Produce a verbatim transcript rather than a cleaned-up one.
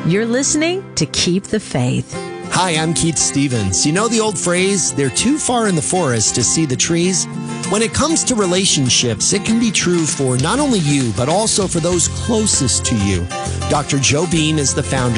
You're listening to Keep the Faith. Hi, I'm Keith Stevens. You know the old phrase, they're too far in the forest to see the trees? When it comes to relationships, it can be true for not only you, but also for those closest to you. Doctor Joe Beam is the founder